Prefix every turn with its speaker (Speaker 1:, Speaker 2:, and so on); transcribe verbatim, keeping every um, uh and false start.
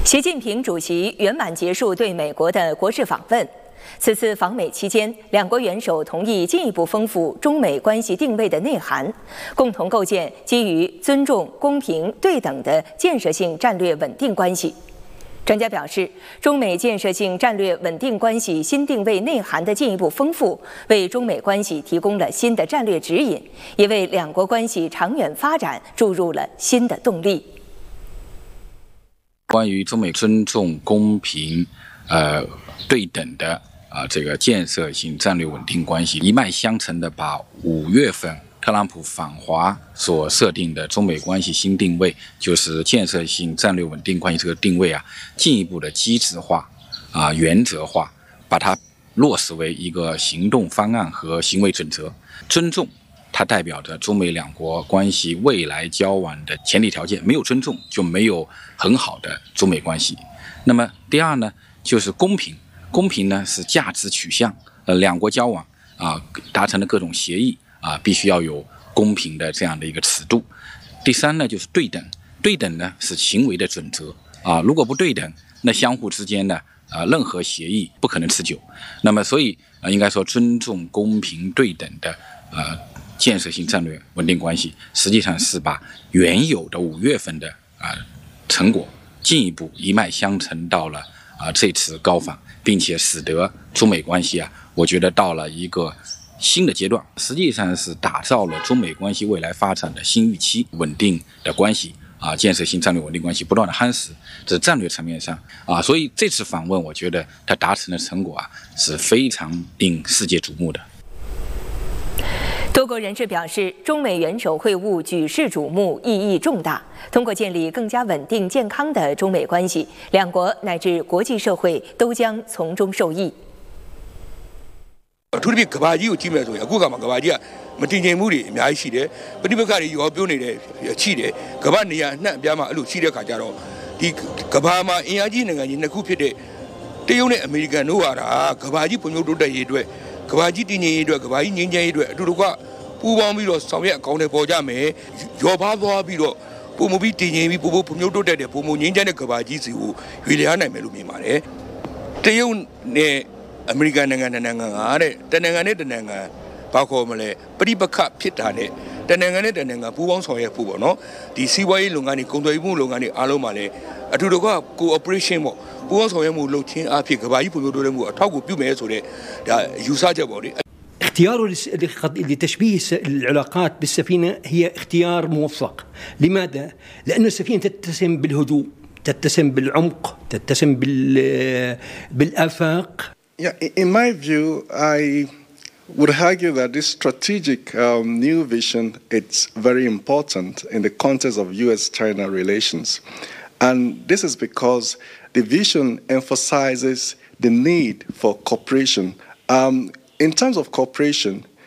Speaker 1: 习近平主席圆满结束对美国的国事访问。此次访美期间，两国元首同意进一步丰富中美关系定位的内涵，共同构建基于尊重、公平、对等的建设性战略稳定关系。专家表示，中美建设性战略稳定关系新定位内涵的进一步丰富，为中美关系提供了新的战略指引，也为两国关系长远发展注入了新的动力。
Speaker 2: 关于中美尊重、公平、呃对等的啊、呃、这个建设性战略稳定关系，一脉相承的把五月份特朗普访华所设定的中美关系新定位，就是建设性战略稳定关系这个定位啊，进一步的机制化啊、原则化，把它落实为一个行动方案和行为准则。尊重它代表着中美两国关系未来交往的前提条件，没有尊重就没有很好的中美关系。那么第二呢，就是公平，公平呢是价值取向，呃，两国交往啊达成的各种协议啊，必须要有公平的这样的一个尺度。第三呢，就是对等，对等呢是行为的准则啊，如果不对等，那相互之间呢啊任何协议不可能持久。那么所以啊，应该说尊重、公平、对等的啊。建设性战略稳定关系实际上是把原有的五月份的啊、呃、成果进一步一脉相承到了啊、呃、这次高访，并且使得中美关系啊，我觉得到了一个新的阶段，实际上是打造了中美关系未来发展的新预期，稳定的关系啊，建设性战略稳定关系不断的夯实，这是战略层面上啊，所以这次访问我觉得它达成的成果啊是非常令世界瞩目的。
Speaker 1: 多国人士表示，中美元首会晤举世瞩目，意义重大。通过建立更加稳定健康的中美关系，两国乃至国际社会都将从中受益。
Speaker 3: အထူးသဖြင့်ကမ္ဘာကြီးကိုကြည့်မယ်ဆိုရင်အခုကမှကမ္ဘာကြီးကမတင်ငြိမ်မှုတွေအများကြီးရှိတယ်။ပဋိပက္ခတွေရောပြောနေတယ်ရှိတယ်။ကမ္ဘာနေရာအနှံ့အပြားမှာအဲ့လိုရှိတဲ့ခါကျတော့ဒီကမ္ဘာမှာအင်အားကြီးနိုင်ငံကြီးနှစ်ခုဖြစ်တဲ့တရုတ်နဲ့အမေရိကန်တို့ဟာကမ္ဘာကြီးဖွံ့ဖြိုးတိုးတက်ရေးအတွက်ကမ္ဘာကြီးတည်ငြိမ်ရေးအတွက်ကမ္ဘာကြီးငြိမ်းချမ်းရေးအတွက်အတူတူကပူးပေါင်းပြီးတော့ဆောင်ရွက်အကောင်းတွေပေါ်ကြမယ်။ရောပါသွားပြီးတော့ပုံမပြီးတည်ငြိမ်ပြီးပို့ဖို့ဖွံ့ဖြိုးတိုးတက်တဲ့ပုံမငြိမ်းချမ်းတဲ့ကမ္ဘာကြီးစီကိုရွေလျားနိုင်မယ်လို့မြင်ပါတယ်။တရုတ်နဲ့အမေရိကန်နိုင်ငံနိုင်ငံကတဲ့တနိုင်ငံနဲ့တနိုင်ငံဘာခေါ်မလဲပဋိပက္ခဖြစ်တာနဲ့တနိုင်ငံနဲ့တနိုင်ငံပူးပေါင်းဆောင်ရွက်ဖို့ပေါ့နော်ဒီစီးပွားရေးလုပ်ငန်းတွေကုန်သွယ်မှုလုပ်ငန်းတွေအားလုံးမှာလည်းအထူးတော့ cooperation ပေါ့ပူးပေါင်းဆောင်ရွက်မှုလုပ်ခြင်းအဖြစ်ကမ္ဘာကြီးဖွံ့ဖြိုးတိုးတက်မှုအထောက်အကူပြုမယ်ဆိုတဲ့ဒါယူဆချက်ပေါ့လေ
Speaker 4: اختياره لتشبيه العلاقات بالسفينة هي اختيار موفق. لماذا؟ لأن السفينة تتسم بالهدوء، تتسم بالعمق، تتسم بالآفاق.
Speaker 5: Yeah, in my view, I would argue that this strategic um, new vision it's very important in the context of U S China relations. And this is because the vision emphasizes the need for cooperation. Um, In terms of cooperation,